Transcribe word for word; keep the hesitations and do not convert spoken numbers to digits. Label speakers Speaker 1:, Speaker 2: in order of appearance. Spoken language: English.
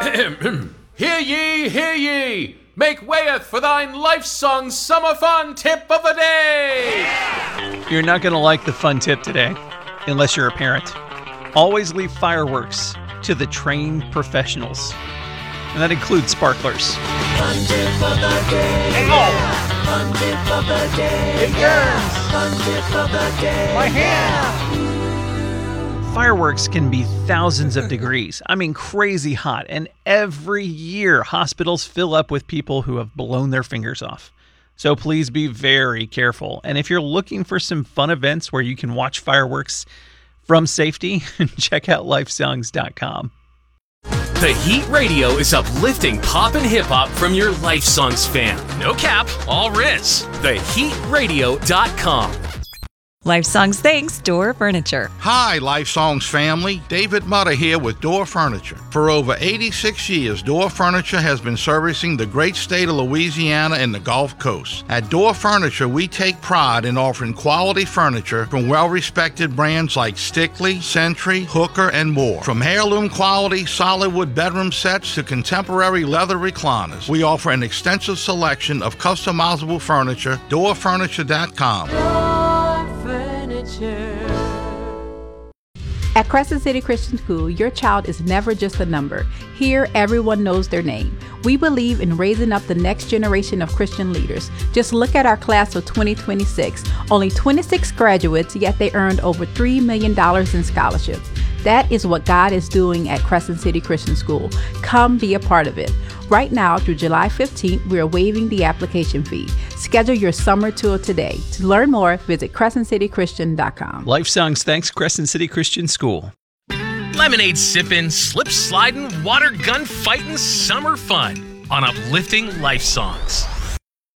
Speaker 1: Hear ye, hear ye! Make wayeth for thine life song summer fun tip of the day!
Speaker 2: You're not going to like the fun tip today, unless you're a parent. Always leave fireworks to the trained professionals. And that includes sparklers.
Speaker 3: Fun tip of the day. Yeah. Fun tip of the day. It yearns. Fun tip of the day. My hand.
Speaker 2: Fireworks can be thousands of degrees. I mean, crazy hot. And every year, hospitals fill up with people who have blown their fingers off. So please be very careful. And if you're looking for some fun events where you can watch fireworks from safety, check out life songs dot com.
Speaker 1: The Heat Radio is uplifting pop and hip-hop from your Life Songs fam. No cap, all Riz. the heat radio dot com.
Speaker 4: Life Songs thanks Door Furniture.
Speaker 5: Hi, Life Songs family. David Mutter here with Door Furniture. For over eighty-six years, Door Furniture has been servicing the great state of Louisiana and the Gulf Coast. At Door Furniture, we take pride in offering quality furniture from well-respected brands like Stickley, Century, Hooker, and more. From heirloom quality solid wood bedroom sets to contemporary leather recliners, we offer an extensive selection of customizable furniture. door furniture dot com.
Speaker 6: At Crescent City Christian School, your child is never just a number. Here, everyone knows their name. We believe in raising up the next generation of Christian leaders. Just look at our class of twenty twenty-six. Only twenty-six graduates, yet they earned over three million dollars in scholarships. That is what God is doing at Crescent City Christian School. Come be a part of it. Right now, through July fifteenth, we are waiving the application fee. Schedule your summer tour today. To learn more, visit crescent city christian dot com.
Speaker 2: Life Songs thanks Crescent City Christian School.
Speaker 1: Lemonade sipping, slip sliding, water gun fighting, summer fun on uplifting Life Songs.